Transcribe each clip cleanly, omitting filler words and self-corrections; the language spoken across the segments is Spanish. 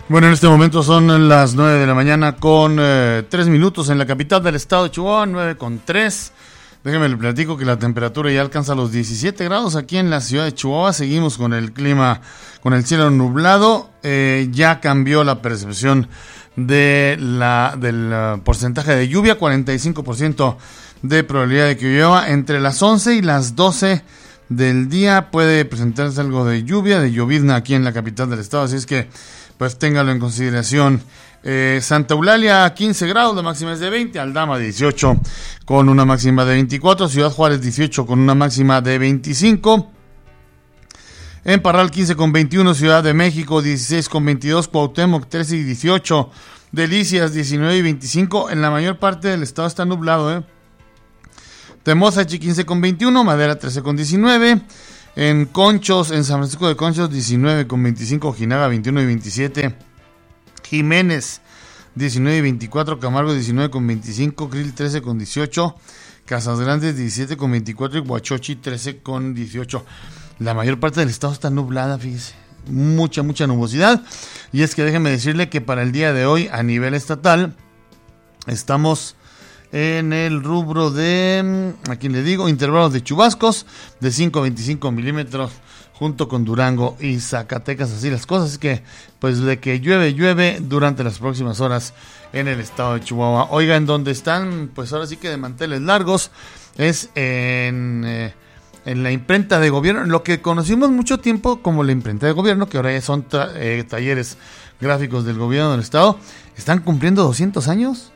Bueno, en este momento son las 9 de la mañana con 3 minutos en la capital del estado de Chihuahua, 9:03. Déjenme le platico que la temperatura ya alcanza los 17 grados aquí en la ciudad de Chihuahua. Seguimos con el clima, con el cielo nublado. Ya cambió la percepción del porcentaje de lluvia, 45% de probabilidad de que llueva. Entre las 11 y las 12 del día puede presentarse algo de lluvia, de llovizna aquí en la capital del estado. Así es que pues téngalo en consideración. Santa Eulalia 15 grados, la máxima es de 20, Aldama 18 con una máxima de 24, Ciudad Juárez 18 con una máxima de 25, en Parral 15 con 21, Ciudad de México 16 con 22, Cuauhtémoc 13 y 18, Delicias 19 y 25, en la mayor parte del estado está nublado, Temozachi 15 con 21, Madera 13 con 19, en Conchos, en San Francisco de Conchos 19 con 25, Ojinaga 21 y 27, Jiménez 19 y 24, Camargo 19 con 25, Krill 13 con 18, Casas Grandes 17 con 24 y Huachochi 13 con 18. La mayor parte del estado está nublada, fíjese, mucha nubosidad. Y es que déjenme decirle que para el día de hoy a nivel estatal estamos en el rubro de, aquí le digo, intervalos de chubascos de 5 a 25 milímetros junto con Durango y Zacatecas, así las cosas. Es que, pues, de que llueve durante las próximas horas en el estado de Chihuahua. Oiga, en donde están, pues ahora sí que de manteles largos, es en la imprenta de gobierno, lo que conocimos mucho tiempo como la imprenta de gobierno, que ahora ya son talleres gráficos del gobierno del estado. Están cumpliendo 200 años.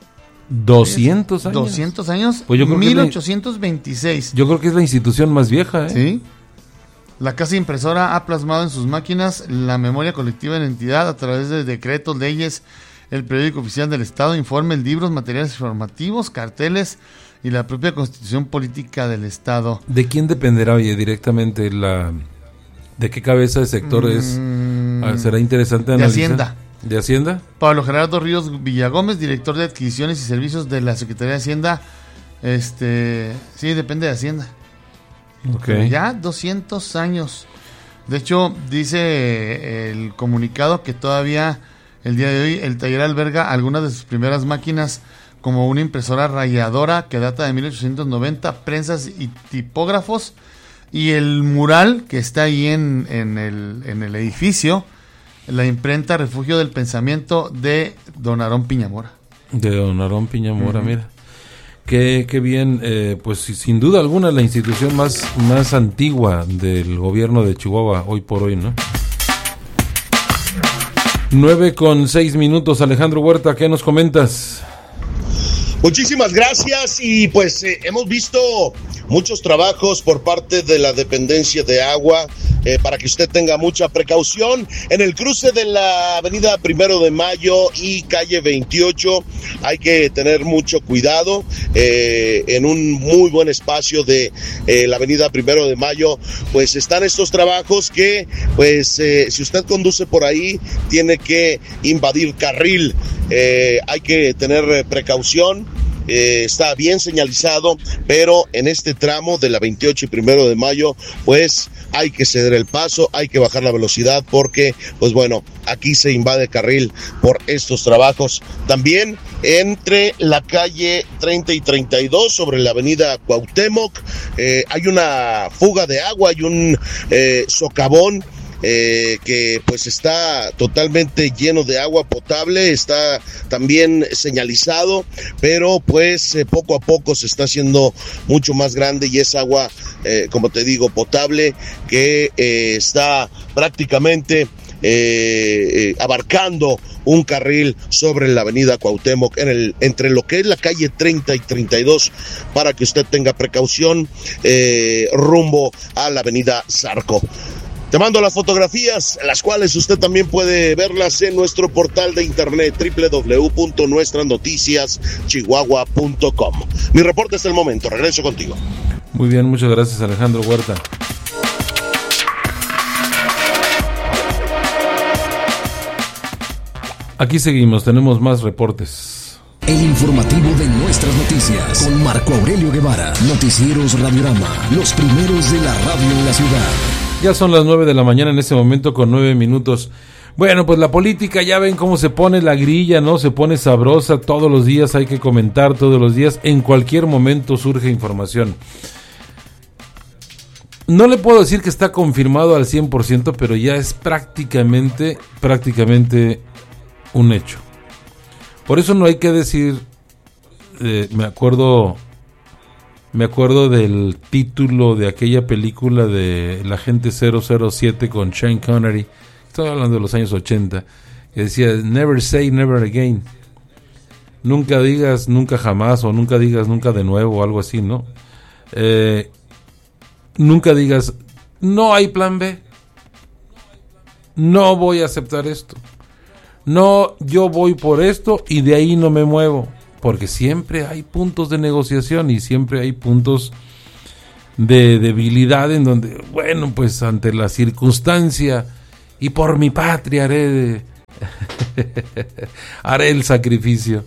200 años. 200 años, pues yo creo 1826. Yo creo que es la institución más vieja, Sí. La casa impresora ha plasmado en sus máquinas la memoria colectiva de la entidad a través de decretos, leyes, el periódico oficial del estado, informes, libros, materiales informativos, carteles y la propia constitución política del estado. ¿De quién dependerá, oye, directamente de qué cabeza de sector es? Será interesante analizar. De Hacienda. ¿De Hacienda? Pablo Gerardo Ríos Villagómez, director de adquisiciones y servicios de la Secretaría de Hacienda. Sí, depende de Hacienda. Okay. Ya 200 años. De hecho, dice el comunicado que todavía el día de hoy el taller alberga algunas de sus primeras máquinas, como una impresora rayadora que data de 1890, prensas y tipógrafos, y el mural que está ahí en el edificio, la imprenta Refugio del Pensamiento de Don Aarón Piñamora. De Don Aarón Piñamora, mira. Qué bien, pues sin duda alguna la institución más antigua del gobierno de Chihuahua hoy por hoy, ¿no? 9:06, Alejandro Huerta, ¿qué nos comentas? Muchísimas gracias y pues hemos visto muchos trabajos por parte de la dependencia de agua para que usted tenga mucha precaución. En el cruce de la avenida 1 de Mayo y calle 28 hay que tener mucho cuidado. En un muy buen espacio de la avenida 1 de Mayo pues están estos trabajos que pues si usted conduce por ahí tiene que invadir carril. Hay que tener precaución. Está bien señalizado, pero en este tramo de la 28 y 1 de Mayo, pues hay que ceder el paso, hay que bajar la velocidad porque, pues bueno, aquí se invade carril por estos trabajos. También entre la calle 30 y 32 sobre la avenida Cuauhtémoc, hay una fuga de agua, hay un socavón que pues está totalmente lleno de agua potable, está también señalizado, pero pues poco a poco se está haciendo mucho más grande y es agua, como te digo, potable, que está prácticamente abarcando un carril sobre la avenida Cuauhtémoc entre lo que es la calle 30 y 32 para que usted tenga precaución rumbo a la avenida Zarco. Te mando las fotografías, las cuales usted también puede verlas en nuestro portal de internet www.nuestranoticiaschihuahua.com. Mi reporte es el momento, regreso contigo. Muy bien, muchas gracias Alejandro Huerta. Aquí seguimos, tenemos más reportes. El informativo de Nuestras Noticias con Marco Aurelio Guevara. Noticieros Radiorama, los primeros de la radio en la ciudad. Ya son las 9 de la mañana en este momento con 9 minutos. Bueno, pues la política, ya ven cómo se pone la grilla, ¿no? Se pone sabrosa, todos los días hay que comentar, todos los días, en cualquier momento surge información. No le puedo decir que está confirmado al 100%, pero ya es prácticamente un hecho. Por eso no hay que decir, me acuerdo del título de aquella película de El Agente 007 con Sean Connery, estoy hablando de los años 80, que decía, never say never again, nunca digas nunca jamás, o nunca digas nunca de nuevo, o algo así, ¿no? Nunca digas, no hay plan B, no voy a aceptar esto, no, yo voy por esto y de ahí no me muevo, porque siempre hay puntos de negociación y siempre hay puntos de debilidad en donde, bueno, pues ante la circunstancia y por mi patria haré el sacrificio.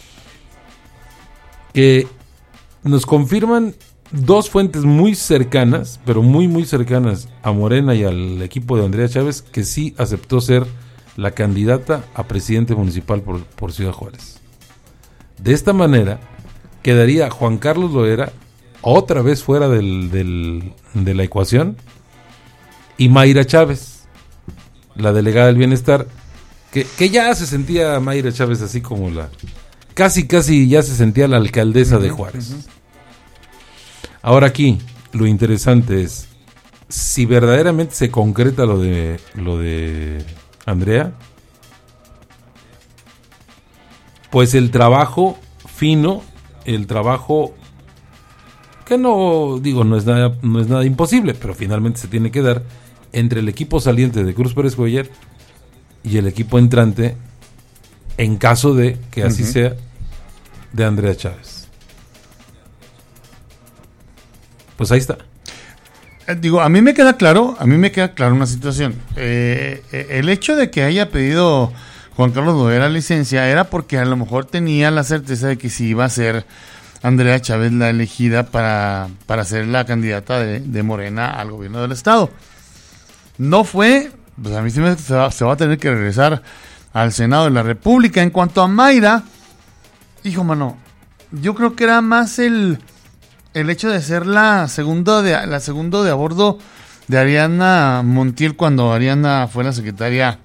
Que nos confirman dos fuentes muy cercanas, pero muy cercanas a Morena y al equipo de Andrea Chávez, que sí aceptó ser la candidata a presidente municipal por Ciudad Juárez. De esta manera quedaría Juan Carlos Loera otra vez fuera de la ecuación, y Mayra Chávez, la delegada del bienestar, que ya se sentía Mayra Chávez así como casi ya se sentía la alcaldesa de Juárez. Ahora aquí lo interesante es si verdaderamente se concreta lo de Andrea, pues el trabajo fino, el trabajo que no es nada imposible, pero finalmente se tiene que dar entre el equipo saliente de Cruz Pérez Cuellar y el equipo entrante, en caso de que así sea, de Andrea Chávez. Pues ahí está. A mí me queda claro una situación. El hecho de que haya pedido Juan Carlos Loera licencia era porque a lo mejor tenía la certeza de que sí iba a ser Andrea Chávez la elegida para ser la candidata de Morena al gobierno del estado. No fue, pues a mí sí se va a tener que regresar al Senado de la República. En cuanto a Mayra, hijo mano, yo creo que era más el hecho de ser la segunda de a bordo de Ariadna Montiel cuando Ariadna fue la secretaria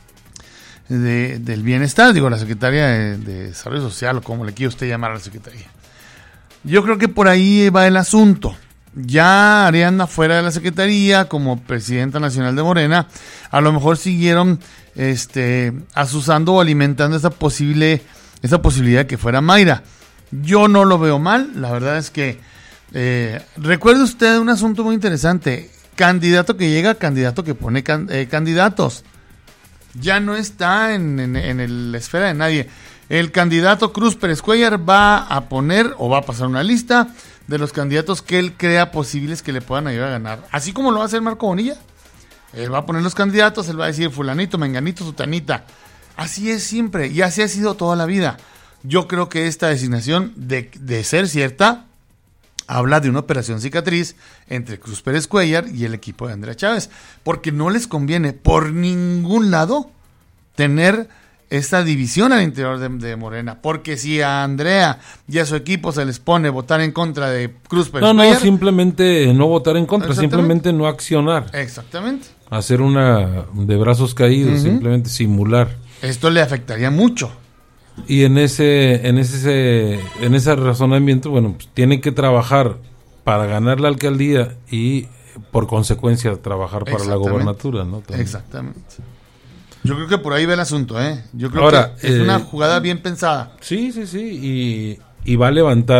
del bienestar, la secretaria de desarrollo social, o como le quiera usted llamar a la secretaría. Yo creo que por ahí va el asunto. Ya Ariadna fuera de la secretaría como presidenta nacional de Morena, a lo mejor siguieron asusando o alimentando esa posibilidad que fuera Mayra. Yo no lo veo mal, la verdad es que recuerde usted un asunto muy interesante: candidato que llega, candidato que pone candidatos. Ya no está en la esfera de nadie. El candidato Cruz Pérez Cuellar va a poner o va a pasar una lista de los candidatos que él crea posibles que le puedan ayudar a ganar. Así como lo va a hacer Marco Bonilla. Él va a poner los candidatos, él va a decir fulanito, menganito, sutanita. Así es siempre y así ha sido toda la vida. Yo creo que esta designación, de ser cierta, habla de una operación cicatriz entre Cruz Pérez Cuellar y el equipo de Andrea Chávez, porque no les conviene por ningún lado tener esta división al interior de Morena, porque si a Andrea y a su equipo se les pone votar en contra de Cruz Pérez Cuellar, no, simplemente no votar en contra, simplemente no accionar. Exactamente. Hacer una de brazos caídos, simplemente simular. Esto le afectaría mucho. Y en ese razonamiento, bueno, pues tienen que trabajar para ganar la alcaldía y por consecuencia trabajar para la gobernatura, ¿no? También. Exactamente. Yo creo que por ahí va el asunto, ¿eh? Yo creo que es una jugada bien pensada. Sí, y va a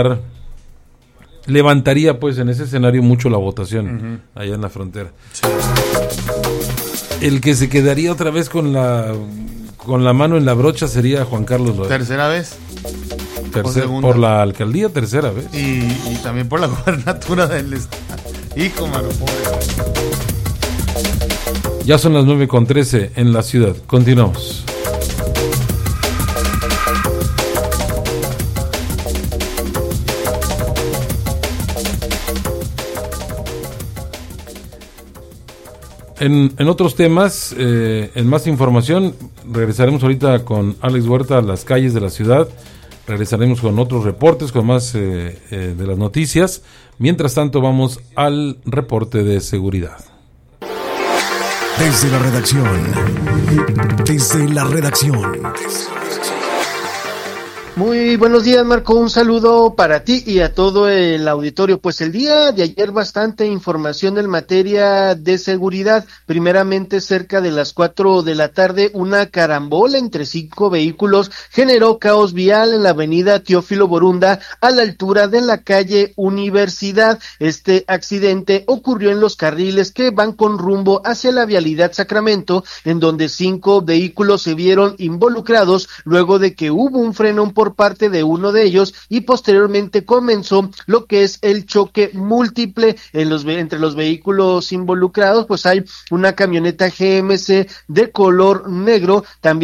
levantaría pues en ese escenario mucho la votación allá en la frontera. Sí. El que se quedaría otra vez con la mano en la brocha sería Juan Carlos Loera. ¿Tercera vez? Por la alcaldía, tercera vez. Y también por la gobernatura del estado. Hijo, mano, pobre. Ya son las 9:13 en la ciudad. Continuamos. En otros temas, en más información, regresaremos ahorita con Alex Huerta a las calles de la ciudad. Regresaremos con otros reportes, con más de las noticias. Mientras tanto, vamos al reporte de seguridad. Desde la redacción. Muy buenos días, Marco, un saludo para ti y a todo el auditorio. Pues el día de ayer bastante información en materia de seguridad. Primeramente, cerca de las 4 de la tarde, una carambola entre 5 vehículos generó caos vial en la avenida Teófilo Borunda a la altura de la calle Universidad. Este accidente ocurrió en los carriles que van con rumbo hacia la vialidad Sacramento, en donde 5 vehículos se vieron involucrados luego de que hubo un frenón por parte de uno de ellos y posteriormente comenzó lo que es el choque múltiple entre los vehículos involucrados. Pues hay una camioneta GMC de color negro, también